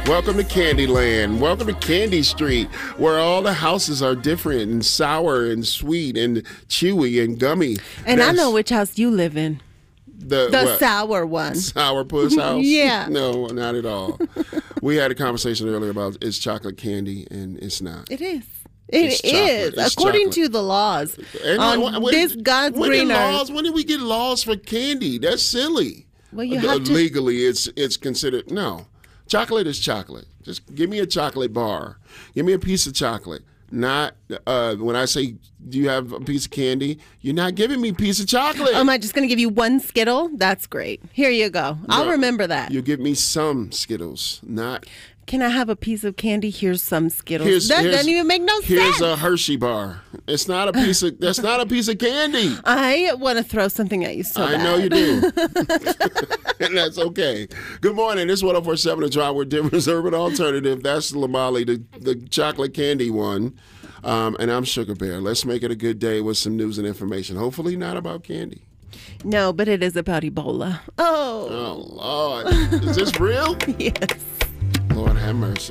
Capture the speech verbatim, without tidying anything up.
Welcome to Candyland. Welcome to Candy Street, where all the houses are different and sour and sweet and chewy and gummy. And That's I know which house you live in. the, The what? sour one. Sour Puss house? Yeah. No, not at all. We had a conversation earlier about it's chocolate candy, and it's not. It is. It It's is, chocolate. It's according chocolate. to the laws. And on when- when- this God's when green did earth. laws, when did we get laws for candy? That's silly. Well, you Uh, have to- legally, it's it's considered no. Chocolate is chocolate. Just give me a chocolate bar. Give me a piece of chocolate. Not uh, when I say, do you have a piece of candy? You're not giving me a piece of chocolate. Am I just going to give you one Skittle? That's great. Here you go. I'll No, remember that. You give me some Skittles, not. Can I have a piece of candy? Here's some Skittles. Here's, that here's- doesn't even make no Here's sense. a Hershey bar. It's not a piece of. That's not a piece of candy. I want to throw something at you so I bad. know you do. And that's okay. Good morning. This is one oh four point seven The Drive with Denver's Urban Alternative. That's Lamali, the, the chocolate candy one. Um, and I'm Sugar Bear. Let's make it a good day with some news and information. Hopefully not about candy. No, but it is about Ebola. Oh, Oh, Lord. Is this real? yes. Lord have mercy.